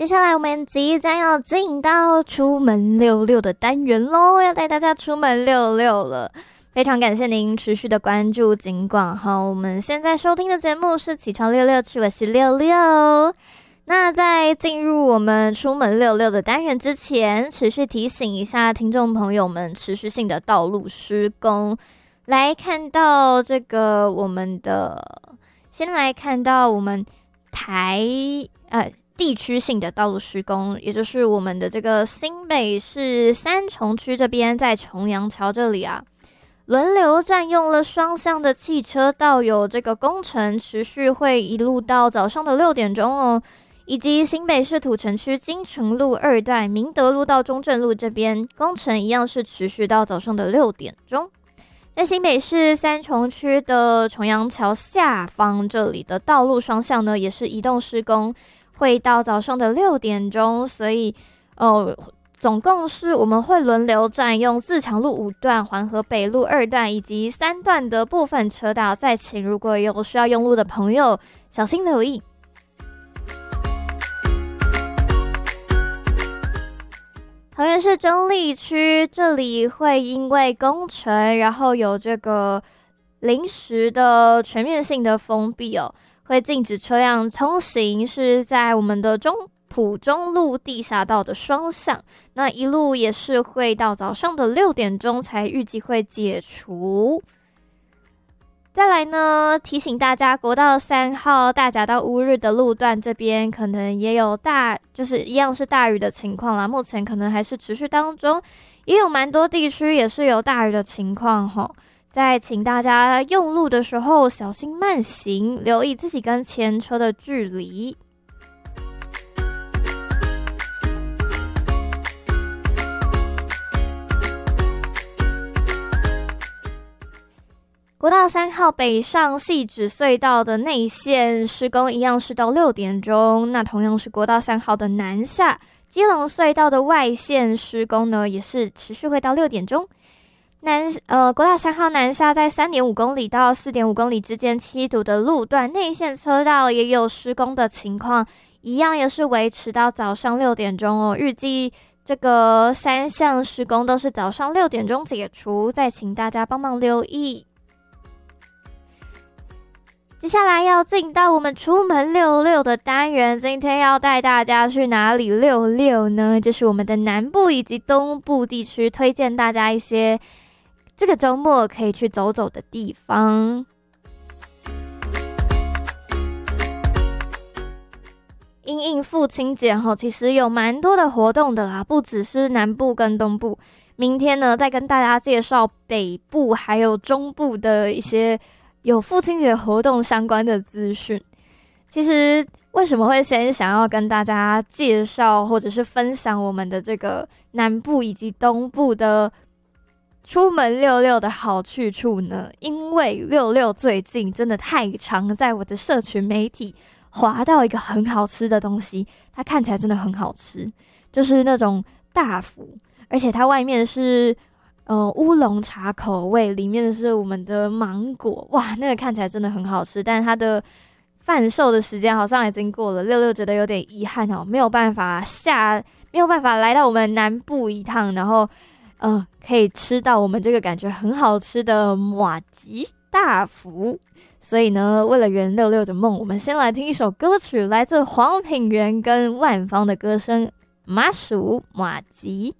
接下来我们即将要进到出门溜溜的单元咯，要带大家出门溜溜了。非常感谢您持续的关注警广。好，我们现在收听的节目是起床溜溜区，我是溜溜。那在进入我们出门溜溜的单元之前，持续提醒一下听众朋友们，持续性的道路施工。来看到我们地区性的道路施工，也就是我们的这个新北市三重区这边，在重阳桥这里啊，轮流占用了双向的汽车道，有这个工程持续会一路到早上的6点钟哦。以及新北市土城区金城路2段明德路到中正路这边，工程一样是持续到早上的6点钟。在新北市三重区的重阳桥下方这里的道路双向呢，也是移动施工，会到早上的6点钟，所以总共是我们会轮流占用自强路5段、环河北路2段以及3段的部分车道，再请如果有需要用路的朋友小心留意。桃园市中坜区这里会因为工程，然后有这个临时的全面性的封闭哦，会禁止车辆通行，是在我们的埔中路地下道的双向，那一路也是会到早上的6点钟才预计会解除。再来呢，提醒大家，国道3号大甲到乌日的路段这边可能也有就是一样是大雨的情况啦，目前可能还是持续当中，也有蛮多地区也是有大雨的情况齁。在请大家用路的时候小心慢行，留意自己跟前车的距离。国道3号北上汐止隧道的内线施工一样是到6点钟，那同样是国道3号的南下基隆隧道的外线施工呢，也是持续会到6点钟。国道3号南下在 3.5 公里到 4.5 公里之间7堵的路段，内线车道也有施工的情况，一样也是维持到早上6点钟哦。预计这个3项施工都是早上6点钟解除，再请大家帮忙留意。接下来要进到我们出门溜溜的单元，今天要带大家去哪里溜溜呢？就是我们的南部以及东部地区，推荐大家一些这个周末可以去走走的地方。因应父亲节其实有蛮多的活动的啦，不只是南部跟东部。明天呢，再跟大家介绍北部还有中部的一些有父亲节活动相关的资讯。其实为什么会先想要跟大家介绍或者是分享我们的这个南部以及东部的出门溜溜的好去处呢？因为溜溜最近真的太常在我的社群媒体滑到一个很好吃的东西，它看起来真的很好吃，就是那种大福，而且它外面是乌龙茶口味，里面是我们的芒果，哇，那个看起来真的很好吃，但是它的贩售的时间好像已经过了，溜溜觉得有点遗憾哦，没有办法来到我们南部一趟，然后可以吃到我们这个感觉很好吃的麻糬大福。所以呢，为了圆溜溜的梦，我们先来听一首歌曲，来自黄品源跟万芳的歌声《麻薯麻糬》。